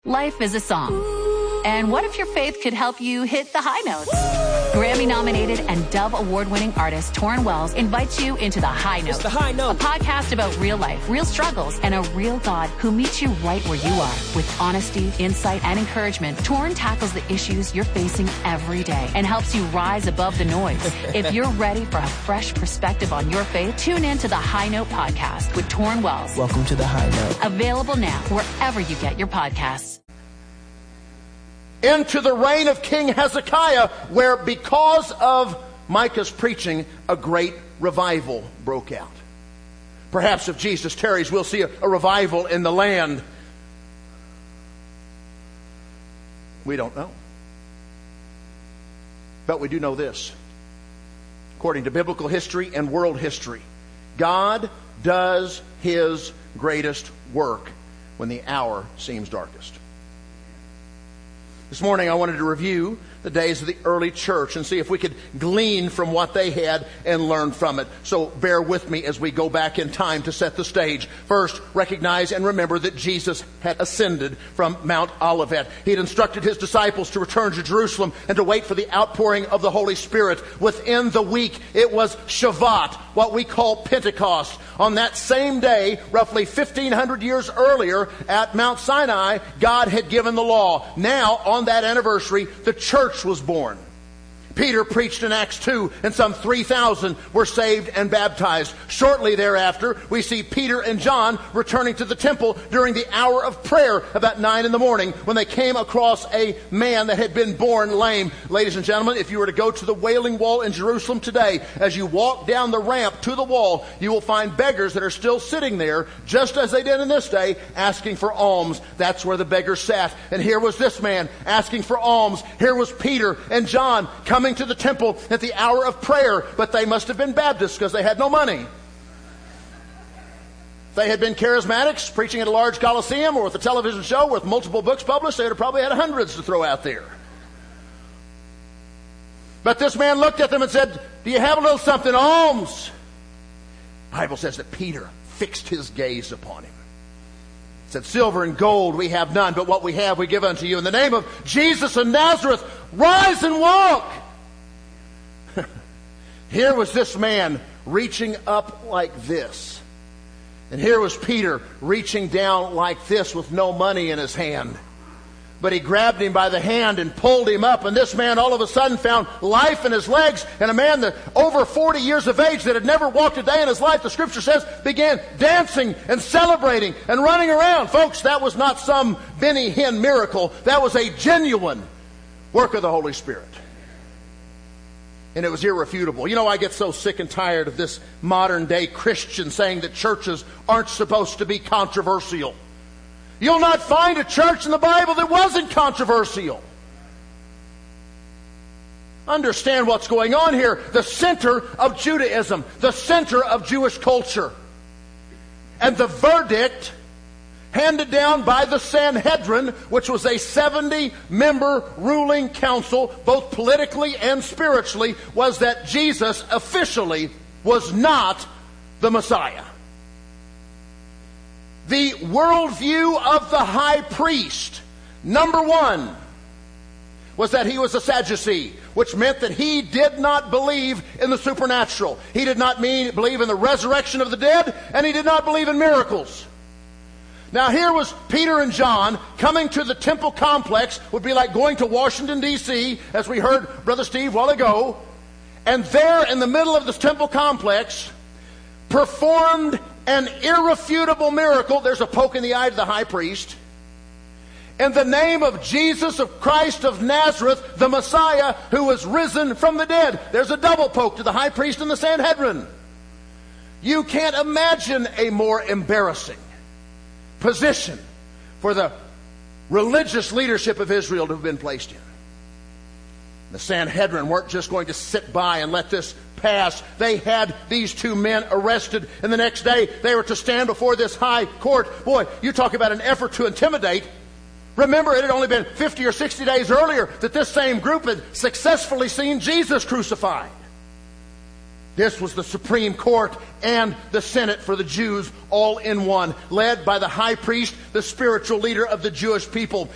Life is a song. And what if your faith could help you hit the high notes? Grammy-nominated and Dove Award-winning artist Torrin Wells invites you into The High Note. It's The High Note. A podcast about real life, real struggles, and a real God who meets you right where you are. With honesty, insight, and encouragement, Torrin tackles the issues you're facing every day and helps you rise above the noise. If you're ready for a fresh perspective on your faith, tune in to The High Note podcast with Torrin Wells. Welcome to The High Note. Available now wherever you get your podcasts. Into the reign of King Hezekiah, where because of Micah's preaching, a great revival broke out. Perhaps if Jesus tarries, we'll see a revival in the land. We don't know. But we do know this. According to biblical history and world history, God does His greatest work when the hour seems darkest. This morning I wanted to review the days of the early church and see if we could glean from what they had and learn from it. So bear with me as we go back in time to set the stage. First, recognize and remember that Jesus had ascended from Mount Olivet. He had instructed His disciples to return to Jerusalem and to wait for the outpouring of the Holy Spirit. Within the week, it was Shavuot, what we call Pentecost. On that same day, roughly 1,500 years earlier, at Mount Sinai, God had given the law. Now, on that anniversary, the church was born. Peter preached in Acts 2, and some 3,000 were saved and baptized. Shortly thereafter, we see Peter and John returning to the temple during the hour of prayer about 9 in the morning when they came across a man that had been born lame. Ladies and gentlemen, if you were to go to the Wailing Wall in Jerusalem today, as you walk down the ramp to the wall, you will find beggars that are still sitting there, just as they did in this day, asking for alms. That's where the beggars sat. And here was this man asking for alms. Here was Peter and John coming to the temple at the hour of prayer, but they must have been Baptists because they had no money. If they had been charismatics preaching at a large coliseum or with a television show with multiple books published, they would have probably had hundreds to throw out there. But this man looked at them and said, "Do you have a little something, alms?" The Bible says that Peter fixed his gaze upon him. He said, "Silver and gold we have none, but what we have we give unto you. In the name of Jesus of Nazareth, rise and walk." Here was this man reaching up like this. And here was Peter reaching down like this with no money in his hand. But he grabbed him by the hand and pulled him up. And this man all of a sudden found life in his legs. And a man that over 40 years of age that had never walked a day in his life, the scripture says, began dancing and celebrating and running around. Folks, that was not some Benny Hinn miracle. That was a genuine work of the Holy Spirit. And it was irrefutable. You know, I get so sick and tired of this modern day Christian saying that churches aren't supposed to be controversial. You'll not find a church in the Bible that wasn't controversial. Understand what's going on here. The center of Judaism, the center of Jewish culture. And the verdict handed down by the Sanhedrin, which was a 70-member ruling council, both politically and spiritually, was that Jesus officially was not the Messiah. The worldview of the high priest, number one, was that he was a Sadducee, which meant that he did not believe in the supernatural. He did not believe in the resurrection of the dead, and he did not believe in miracles. Now here was Peter and John coming to the temple complex, would be like going to Washington, D.C., as we heard Brother Steve a while ago, and there in the middle of this temple complex performed an irrefutable miracle. There's a poke in the eye to the high priest. In the name of Jesus of Christ of Nazareth, the Messiah who was risen from the dead. There's a double poke to the high priest and the Sanhedrin. You can't imagine a more embarrassing position for the religious leadership of Israel to have been placed in. The Sanhedrin weren't just going to sit by and let this pass. They had these two men arrested, and the next day they were to stand before this high court. Boy, you talk about an effort to intimidate. Remember, it had only been 50 or 60 days earlier that this same group had successfully seen Jesus crucified. This was the Supreme Court and the Senate for the Jews all in one, led by the high priest, the spiritual leader of the Jewish people.